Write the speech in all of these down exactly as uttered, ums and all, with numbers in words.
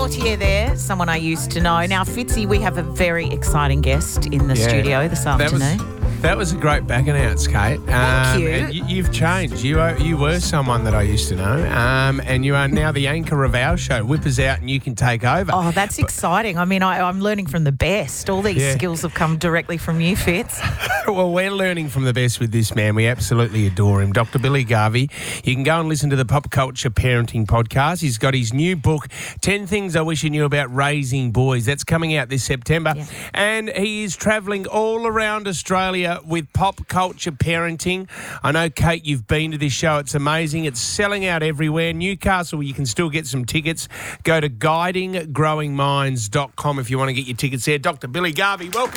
Fortier there, someone I used to know. Now, Fitzy, we have a very exciting guest in the Yeah. studio this afternoon. That was, that was a great back announce, Kate. Um, Thank you. And you. You've changed. You are, you were someone that I used to know, um, and you are now the anchor of our show. Whip us out and you can take over. Oh, that's exciting. I mean, I, I'm learning from the best. All these Yeah. skills have come directly from you, Fitz. Well, we're learning from the best with this man. We absolutely adore him. Doctor Billy Garvey. You can go and listen to the Pop Culture Parenting Podcast. He's got his new book, ten Things I Wish You Knew About Raising Boys. That's coming out this September. Yeah. And he is travelling all around Australia with Pop Culture Parenting. I know, Kate, you've been to this show. It's amazing. It's selling out everywhere. Newcastle, you can still get some tickets. Go to guiding growing minds dot com if you want to get your tickets there. Doctor Billy Garvey, welcome.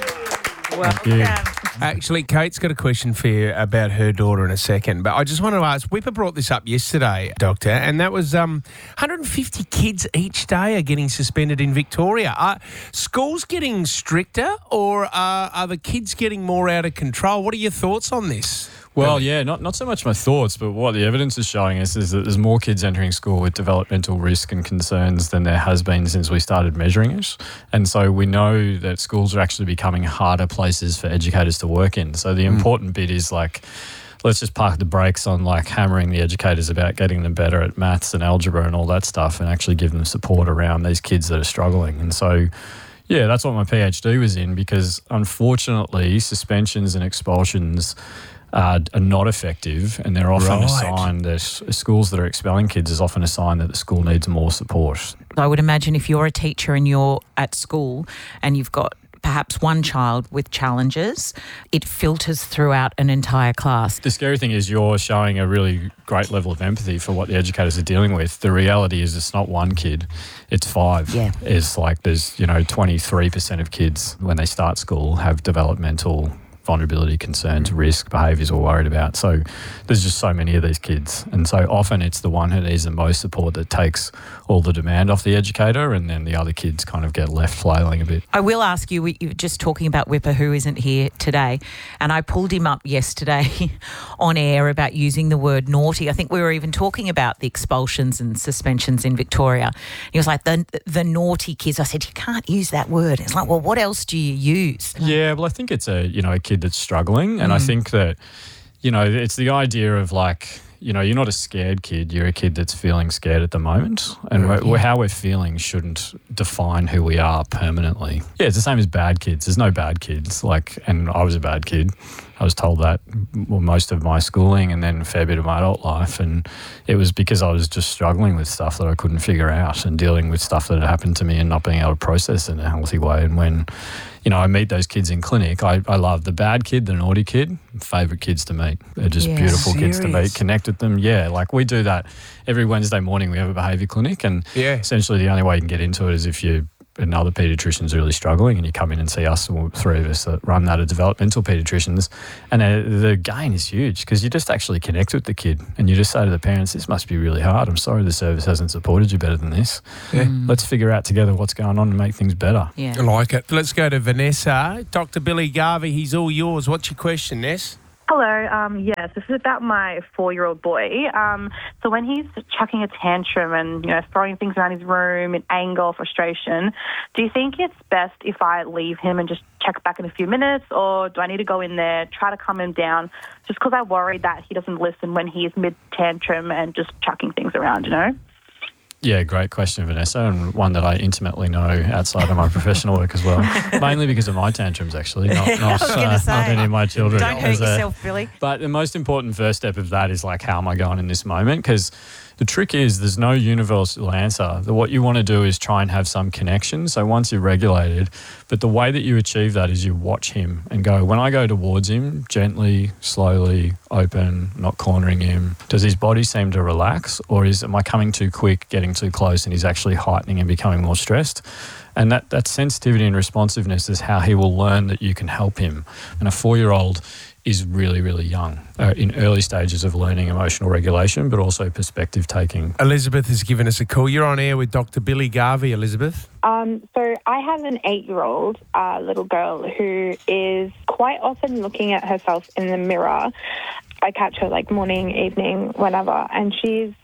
Welcome. Actually, Kate's got a question for you about her daughter in a second, but I just want to ask, Whipper brought this up yesterday, Doctor, and that was um, one hundred fifty kids each day are getting suspended in Victoria. Are schools getting stricter, or are, are the kids getting more out of control? What are your thoughts on this? Well, yeah, not not so much my thoughts, but what the evidence is showing us is that there's more kids entering school with developmental risk and concerns than there has been since we started measuring it. And so we know that schools are actually becoming harder places for educators to work in. So the important bit is like, let's just park the brakes on like hammering the educators about getting them better at maths and algebra and all that stuff, and actually give them support around these kids that are struggling. And so yeah, that's what my PhD was in, because unfortunately suspensions and expulsions Uh, are not effective, and they're often Right. a sign that schools that are expelling kids is often a sign that the school needs more support. I would imagine if you're a teacher and you're at school and you've got perhaps one child with challenges, it filters throughout an entire class. The scary thing is you're showing a really great level of empathy for what the educators are dealing with. The reality is it's not one kid, it's five. Yeah. It's like there's, you know, twenty-three percent of kids when they start school have developmental vulnerability, concerns, risk, behaviours we're worried about. So there's just so many of these kids. And so often it's the one who needs the most support that takes all the demand off the educator, and then the other kids kind of get left flailing a bit. I will ask you, we- you were just talking about Whipper, who isn't here today, and I pulled him up yesterday on air about using the word naughty. I think we were even talking about the expulsions and suspensions in Victoria. He was like, the, the naughty kids. I said, you can't use that word. It's like, well, what else do you use? Yeah, well, I think it's a, you know, a kid that's struggling. And I think that, you know, it's the idea of like, you know, you're not a scared kid, you're a kid that's feeling scared at the moment. And we're, we're, how we're feeling shouldn't define who we are permanently. Yeah, it's the same as bad kids. There's no bad kids. Like, and I was a bad kid. I was told that well, most of my schooling and then a fair bit of my adult life. And it was because I was just struggling with stuff that I couldn't figure out and dealing with stuff that had happened to me and not being able to process in a healthy way. And when, you know, I meet those kids in clinic, I, I love the bad kid, the naughty kid, favourite kids to meet. They're just Yeah. beautiful kids to Serious? meet, connect with them. Yeah, like we do that every Wednesday morning. We have a behaviour clinic, and Yeah. essentially the only way you can get into it is if you another paediatrician's really struggling and you come in and see us, or three of us that run that are developmental paediatricians, and uh, the gain is huge because you just actually connect with the kid and you just say to the parents, this must be really hard. I'm sorry the service hasn't supported you better than this. Yeah. Let's figure out together what's going on and make things better. Yeah. I like it. Let's go to Vanessa. Doctor Billy Garvey, he's all yours. What's your question, Ness? Hello. Um, yes, this is about my four-year-old boy. Um, so when he's chucking a tantrum and, you know, throwing things around his room in anger or frustration, do you think it's best if I leave him and just check back in a few minutes, or do I need to go in there, try to calm him down, just because I worry that he doesn't listen when he is mid-tantrum and just chucking things around, you know? Yeah, great question, Vanessa, and one that I intimately know outside of my professional work as well. Mainly because of my tantrums, actually, not, not, I was gonna uh, say. not any of my children. Don't hurt As a- yourself, Billy. But the most important first step of that is like, how am I going in this moment? Because the trick is there's no universal answer. The, what you want to do is try and have some connection. So once you're regulated, but the way that you achieve that is you watch him and go, when I go towards him, gently, slowly, open, not cornering him, does his body seem to relax, or is am I coming too quick, getting too close, and he's actually heightening and becoming more stressed? And that, that sensitivity and responsiveness is how he will learn that you can help him. And a four-year-old is really, really young, uh, in early stages of learning emotional regulation, but also perspective taking. Elizabeth has given us a call. You're on air with Doctor Billy Garvey, Elizabeth. Um, so I have an eight-year-old uh, little girl who is quite often looking at herself in the mirror. I catch her like morning, evening, whenever, and she's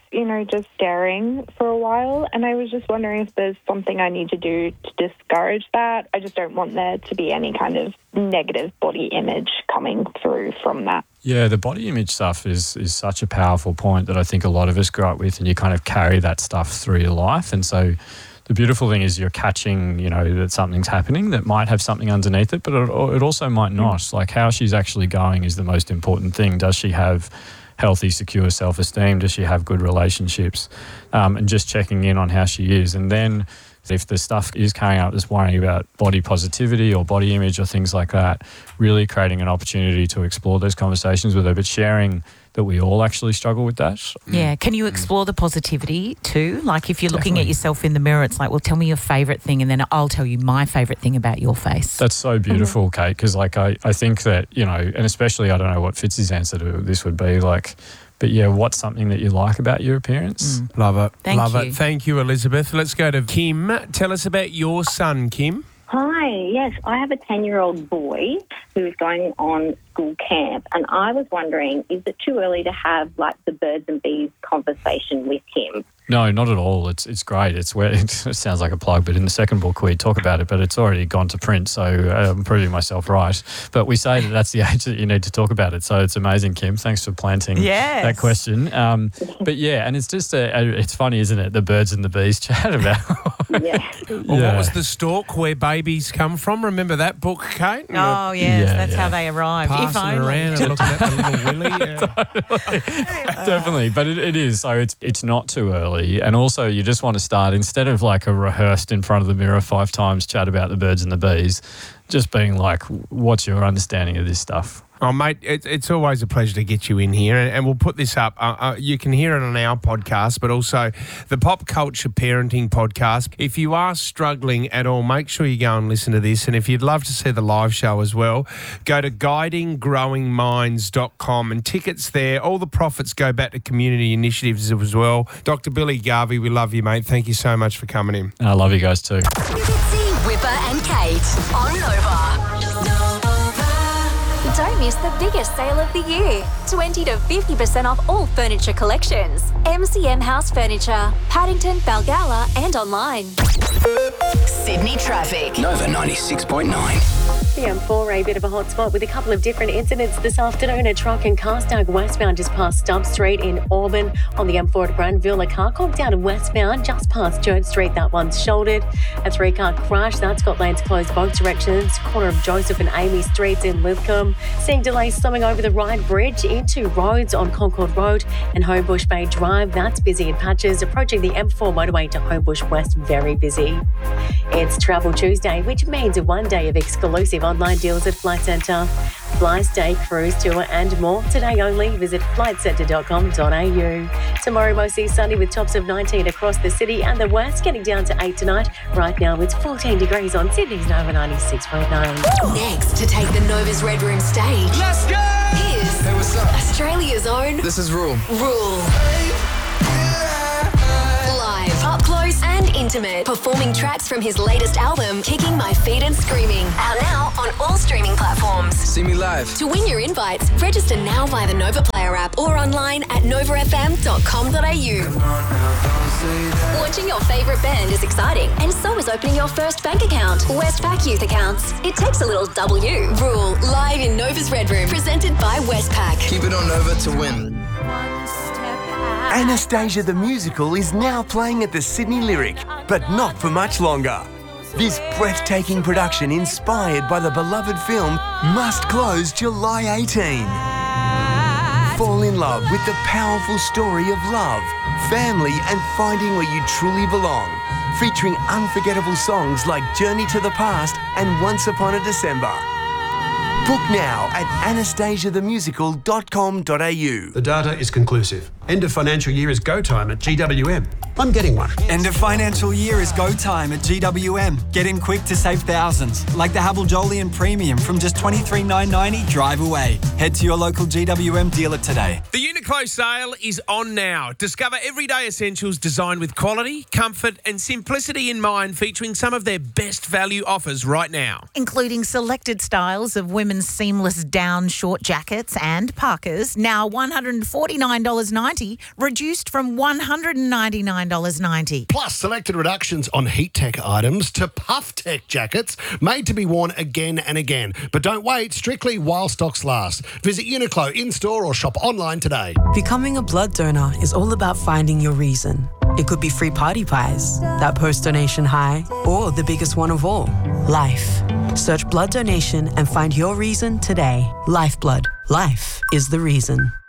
you know, just staring for a while. And I was just wondering if there's something I need to do to discourage that. I just don't want there to be any kind of negative body image coming through from that. Yeah, the body image stuff is is such a powerful point that I think a lot of us grow up with, and you kind of carry that stuff through your life. And so the beautiful thing is you're catching, you know, that something's happening that might have something underneath it, but it, it also might not. Like how she's actually going is the most important thing. Does she have healthy, secure self-esteem? Does she have good relationships? Um, and just checking in on how she is. And then if the stuff is coming up that's worrying about body positivity or body image or things like that, really creating an opportunity to explore those conversations with her, but sharing that we all actually struggle with that. Yeah. Can you explore the positivity too? Like if you're looking Definitely. at yourself in the mirror, it's like, well, tell me your favourite thing and then I'll tell you my favourite thing about your face. That's so beautiful, mm-hmm. Kate, because like I, I think that, you know, and especially I don't know what Fitz's answer to this would be like, but yeah, what's something that you like about your appearance? Mm. Love it. Thank Love you. it. Thank you, Elizabeth. Let's go to Kim. Tell us about your son, Kim. Hi, yes, I have a ten-year-old boy who is going on school camp, and I was wondering, is it too early to have, like, the birds and bees conversation with him? No, not at all. It's it's great. It's where it sounds like a plug, but in the second book we talk about it, but it's already gone to print, so I'm proving myself right. But we say that that's the age that you need to talk about it, so it's amazing, Kim. Thanks for planting yes. that question. Um, but yeah, and it's just a, a, it's funny, isn't it? The birds and the bees chat about. yeah. Well, yeah. What was the stalk where babies come from? Remember that book, Kate? Oh yes, yeah, that's yeah. how they arrived. Passing if only. around and looking at the little willy. Yeah. Definitely, but it, it is. So it's it's not too early, and also you just want to start instead of like a rehearsed in front of the mirror five times chat about the birds and the bees, just being like, what's your understanding of this stuff? Oh, mate, it, it's always a pleasure to get you in here, and, and we'll put this up. Uh, uh, you can hear it on our podcast, but also the Pop Culture Parenting podcast. If you are struggling at all, make sure you go and listen to this. And if you'd love to see the live show as well, go to guiding growing minds dot com and tickets there. All the profits go back to community initiatives as well. Doctor Billy Garvey, we love you, mate. Thank you so much for coming in. I love you guys too. Fitzy, Whipper and Kate on Nova. Don't miss the biggest sale of the year. twenty to fifty percent off all furniture collections. M C M House Furniture, Paddington, Balgala and online. Sydney traffic. Nova ninety-six point nine. The M four, a bit of a hot spot with a couple of different incidents this afternoon. A truck in Carstag westbound just past Stubb Street in Auburn. On the M four at Granville, a car caught down in westbound just past Church Street. That one's shouldered. A three-car crash, that's got lanes closed both directions. Corner of Joseph and Amy Streets in Lithcombe. Seeing delays slowing over the Ryde Bridge into roads on Concord Road and Homebush Bay Drive. That's busy in patches. Approaching the M four motorway to Homebush West, very busy. It's Travel Tuesday, which means one day of exclusive online deals at Flight Centre. Fly, stay, cruise, tour and more. Today only, visit flight centre dot com dot a u. Tomorrow mostly sunny with tops of nineteen across the city and the west, getting down to eight tonight. Right now it's fourteen degrees on Sydney's Nova ninety-six point nine. Next to take the Nova's Red Room stage. Let's go! Here's Hey, what's up? Australia's own This is Rule. Rule. Live, up close and intimate, performing tracks from his latest album, Kicking My Feet and Screaming. Out now on all streaming platforms. See me live. To win your invites, register now via the Nova Player app or online at nova f m dot com dot a u. Watching your favourite band is exciting, and so is opening your first bank account. Westpac Youth Accounts. It takes a little W. Rule, live in Nova's Red Room, presented by Westpac. Keep it on Nova to win. Anastasia the Musical is now playing at the Sydney Lyric, but not for much longer. This breathtaking production, inspired by the beloved film, must close July eighteenth. Fall in love with the powerful story of love, family and finding where you truly belong. Featuring unforgettable songs like Journey to the Past and Once Upon a December. Book now at anastasia the musical dot com dot a u. The data is conclusive. End of financial year is go time at G W M. I'm getting one. End of financial year is go time at G W M. Get in quick to save thousands, like the Havel Jolyon Premium from just twenty-three thousand nine hundred ninety drive away. Head to your local G W M dealer today. The Uniqlo sale is on now. Discover everyday essentials designed with quality, comfort and simplicity in mind, featuring some of their best value offers right now. Including selected styles of women's seamless down short jackets and parkas, now one hundred forty-nine dollars ninety, reduced from one hundred ninety-nine dollars ninety. Plus selected reductions on heat tech items to puff tech jackets made to be worn again and again. But don't wait, strictly while stocks last. Visit Uniqlo in-store or shop online today. Becoming a blood donor is all about finding your reason. It could be free party pies, that post-donation high, or the biggest one of all, life. Search blood donation and find your reason today. Lifeblood. Life is the reason.